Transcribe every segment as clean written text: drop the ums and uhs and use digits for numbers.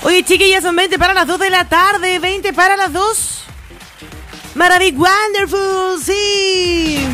Oye, chiquillas, son 20 para las 2 de la tarde, 20 para las 2. Maravilloso, wonderful, sí.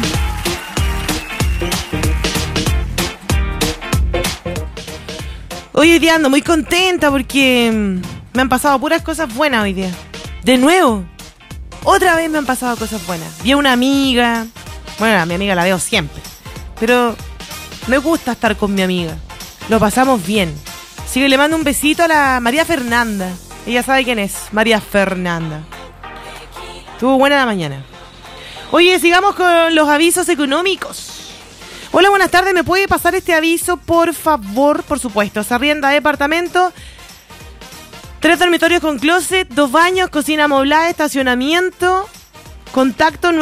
Hoy día ando muy contenta porque me han pasado puras cosas buenas hoy día. De nuevo, otra vez me han pasado cosas buenas. Vi a una amiga, bueno, a mi amiga la veo siempre, pero me gusta estar con mi amiga. Lo pasamos bien. Así que le mando un besito a la María Fernanda. Ella sabe quién es, María Fernanda. Estuvo buena la mañana. Oye, sigamos con los avisos económicos. Hola, buenas tardes. ¿Me puede pasar este aviso, por favor? Por supuesto. Se arrienda departamento. 3 dormitorios con closet, 2 baños, cocina amoblada, estacionamiento. Contacto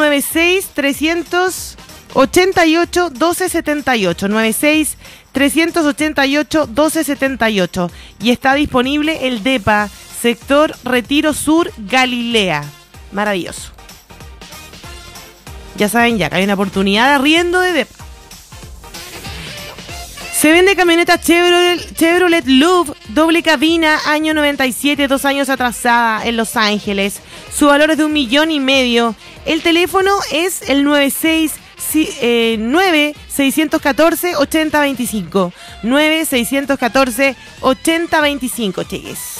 96-388-1278. 96-388-1278. Y está disponible el DEPA, sector Retiro Sur, Galilea. Maravilloso. Ya saben ya que hay una oportunidad de arriendo de DEPA. Se vende camioneta Chevrolet Loop, doble cabina, año 97, 2 años atrasada en Los Ángeles. Su valor es de $1,5 million. El teléfono es el 9-614-8025. 9-614-8025, chiques.